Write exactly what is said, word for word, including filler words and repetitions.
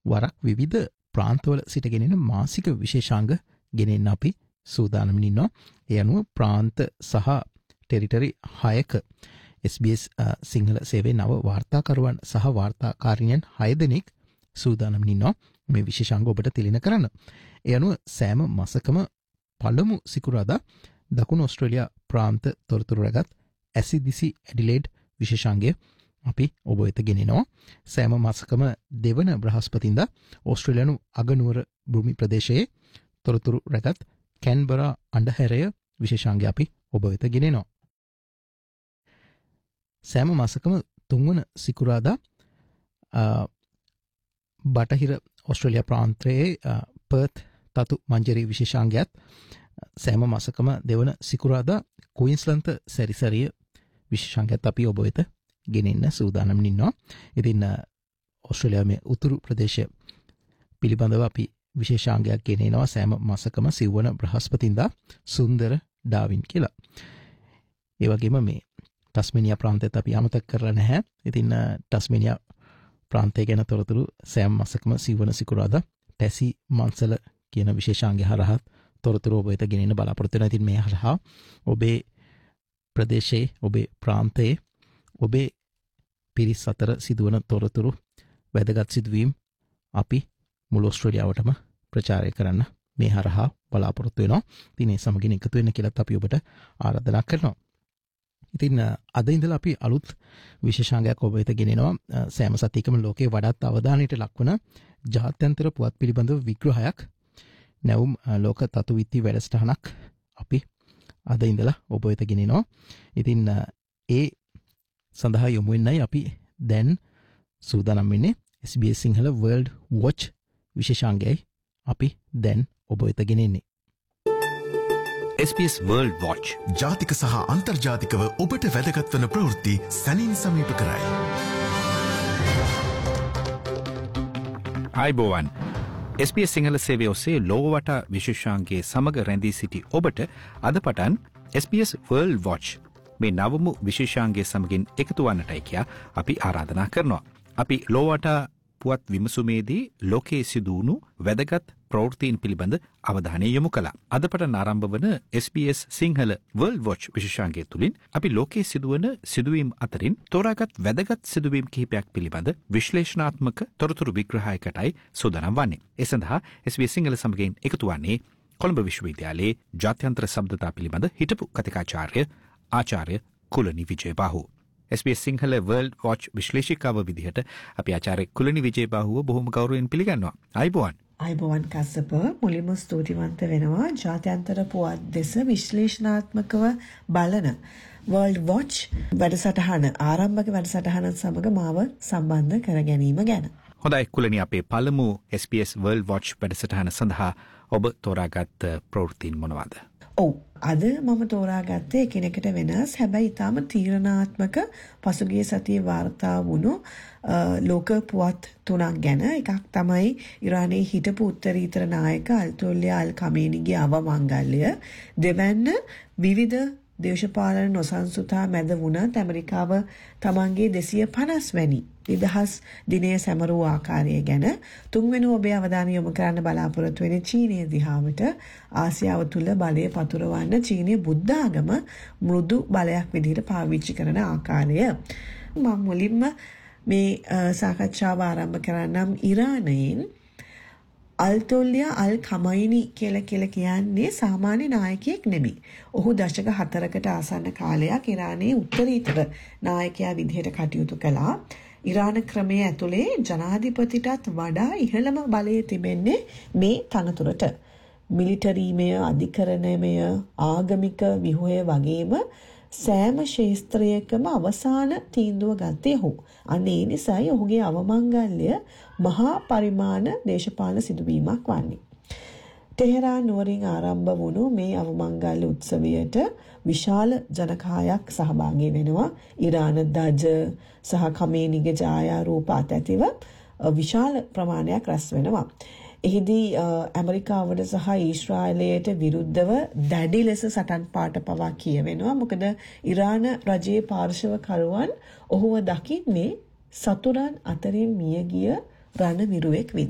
වරක් විවිධ ප්‍රාන්තවල සිට ගෙනෙන මාසික විශේෂාංග ගෙනෙන්න අපි සූදානමින් ඉන්නවා. ඒ අනුව ප්‍රාන්ත සහ territory හයක S B S Sinhala සේවයේ නව වාර්තාකරුවන් සහ වාර්තාකාරිනියන් හය දෙනෙක් සූදානමින් ඉන්නවා මේ විශේෂාංග ඔබට තිලින කරන්න. ඒ අනුව සෑම මාසකම පළමු සිකුරාදා දකුණු ඕස්ට්‍රේලියා ප්‍රාන්ත තොරතුරු රැගත් ඇසිදිසි ඇඩිලේඩ් විශේෂාංගය අපි ඔබ වෙත ගෙනෙනවා. සෑම මාසකම දෙවන බ්‍රහස්පතින්දා ඕස්ට්‍රේලියානු අගනුවර භූමි ප්‍රදේශයේ තොරතුරු රැගත් කැන්බරා අඬහැරය විශේෂාංගය අපි ඔබ වෙත ගෙනෙනවා. සෑම මාසකම තුන්වන සිකුරාදා බටහිර ඕස්ට්‍රේලියා ප්‍රාන්තයේ පර්ත් තතු මංජරී විශේෂාංගයත් සෑම මාසකම දෙවන සිකුරාදා කුයින්ස්ලන්ත සැරිසරිය විශේෂාංගයත් අපි ඔබ වෙත ගෙනෙන්න සූදානම්ින් ඉන්නවා. ඉතින් ඕස්ට්‍රේලියාවේ මේ උතුරු ප්‍රදේශය පිළිබඳව අපි විශේෂාංගයක් ගෙනෙනවා සෑම මාසකම සිව්වන බ්‍රහස්පතින්දා සුන්දර ඩාවින් කියලා. ඒ වගේම මේ ටස්මේනියා ප්‍රාන්තයත් අපි අමතක කරලා නැහැ. ඉතින් ටස්මේනියා ප්‍රාන්තය ගැන තොරතුරු සෑම මාසකම සිව්වන සිකුරාදා ටැසි මන්සල කියන විශේෂාංගය හරහා තොරතුරු ඔබ වෙත ගෙනෙන්න බලාපොරොත්තු වෙනවා. ඉතින් මේ හරහා ඔබේ ප්‍රදේශයේ ඔබේ ප්‍රාන්තයේ ඔබේ පිරිස් අතර සිදුවන තොරතුරු වැදගත් සිදුවීම් අපි මුළු ඕස්ට්‍රේලියාවටම ප්‍රචාරය කරන්න මේ හරහා බලාපොරොත්තු වෙනවා. ඉතින් ඒ සමගින් එකතු වෙන්න කියලාත් අපි ඔබට ආරාධනා කරනවා. ඉතින් අද ඉඳලා අපි අලුත් විශේෂාංගයක් ඔබ වෙත ගෙනෙනවා. සෑම සතියකම ලෝකයේ වඩාත් අවධානයට ලක්වන ජාත්‍යන්තර පුවත් පිළිබඳව විග්‍රහයක් නැවුම් ලෝක තතු විත්ති වැඩසටහනක් අපි අද ඉඳලා ඔබ වෙත ගෙනෙනවා. ඉතින් ඒ සඳහා යොමු වෙන්නයි අපි දැන් සූදානම් වෙන්නේ. S B S Sinhala World Watch විශේෂාංගයයි අපි දැන් ඔබ වෙත ගෙනෙන්නේ. S B S World Watch ජාතික සහ අන්තර්ජාතිකව ඔබට වැදගත් වන ප්‍රවෘත්ති සැනින් සමීප කරයි. ආයුබෝවන්. එස් බී එස් සිංහල සේවය ඔස්සේ ලෝව වටා විශේෂාංගයේ සමග රැඳී සිටි ඔබට අද පටන් S B S World Watch මේ නවමු විශේෂාංගයේ සමගින් එකතු වන්නටයි කියා අපි ආරාධනා කරනවා. අපි ලෝව වටා පුවත් විමසුමේදී ලෝකයේ සිදුවුණු වැදගත් ප්‍රවෘත්තීන් පිළිබඳ අවධානය යොමු කළා. අද පටන් ආරම්භ වන S B S Sinhala World Watch විශේෂාංගය තුලින් අපි ලෝකයේ සිදුවන සිදුවීම් අතරින් තෝරාගත් වැදගත් සිදුවීම් කිහිපයක් පිළිබඳ විශ්ලේෂණාත්මක තොරතුරු විග්‍රහයකටයි සූදානම් වන්නේ. ඒ සඳහා එස් බී එස් සිංහල සමගින් එකතු වන්නේ කොළඹ විශ්වවිද්‍යාලයේ ජාත්‍යන්තර සබ්දතා පිළිබඳ හිටපු කතිකාචාර්ය ආචාර්ය කුලනි විජේබාහු. S B S Sinhala World Watch විශ්ලේෂිකාව විදිහට අපි ආචාර්ය කුලනි විජේබාහුව බොහොම ගෞරවයෙන් පිළිගන්නවා. ආයුබෝවන්. අයිබෝවන් කස්සප මුලින්ම ස්තුතිවන්ත වෙනවා ජාත්‍යන්තර පුවත් දෙස විශ්ලේෂණාත්මකව බලන World Watch වැඩසටහන ආරම්භක වැඩසටහන සමග මාව සම්බන්ධ කර ගැනීම ගැන. හොඳයි කුලනි, අපේ පළමු S B S World Watch වැඩසටහන සඳහා ඔබ තෝරාගත් ප්‍රවෘත්තීන් මොනවාද? ඔව්, අද මම තෝරාගත්තේ එකිනෙකට වෙනස් හැබැයි ඉතාම තීරණාත්මක පසුගිය සතියේ වාර්තා වුණු ලෝක පුවත් තුනක් ගැන. එකක් තමයි ඉරානයේ හිටපු උත්තරීතර නායක අල්තොල්යා අල් කමේනිගේ අවමංගල්‍ය. දෙවැන්න විවිධ දේශපාලන නොසන්සුතා මැද වුණත් ඇමරිකාව තමන්ගේ දෙසිය පනස් වැනි නිදහස් දිනය සැමරූ ආකාරය ගැන. තුන්වෙනි ඔබේ අවධානය යොමු කරන්න බලාපොරොත්තු වෙන චීනය දිහාවට. ආසියාව තුළ බලය පතුරවන්න චීනය බුද්ධ ආගම මෘදු බලයක් විදිහට පාවිච්චි කරන ආකාරය. මම මුලින්ම මේ සාකච්ඡාව ආරම්භ කරන්නම් ඉරානයෙන්. අල්තොල්යා අල් කමයිනි කියලා කියලා කියන්නේ සාමාන්‍ය නායකයෙක් නෙමෙයි. ඔහු දශක හතරකට ආසන්න කාලයක් ඉරානයේ උත්තරීතර නායකයා විදිහට කටයුතු කළා. ඉරාන ක්‍රමයේ ඇතුලේ ජනාධිපතිටත් වඩා ඉහළම බලය තිබෙන්නේ මේ තනතුරට. මිලිටරීමය, අධිකරණමය, ආගමික ව්‍යුහය වගේම සෑම ශේස්ත්‍රයකම අවසාන තීන්දුව ගත්තේ ඔහු. අන්න ඒ නිසායි ඔහුගේ අවමංගල්‍ය මහා පරිමාණ දේශපාලන සිදුවීමක් වන්නේ. ටෙහෙරාන් නුවරින් ආරම්භ වුණු මේ අවමංගල්‍ය උත්සවයට විශාල ජනකායක් සහභාගී වෙනවා. ඉරාන දජ සහ කමේනිගේ ඡායාරූප අතැතිව විශාල ප්‍රමාණයක් රැස් වෙනවා. එහිදී ඇමරිකාවට සහ ඊශ්‍රායලයට විරුද්ධව දැඩි ලෙස සටන් පාඨ පවා කියවෙනවා. මොකද ඉරාන රජයේ පාර්ශවකරුවන් ඔහුව දකින්නේ සතුරන් අතරින් මියගිය රණවිරුවෙක් විදිහට.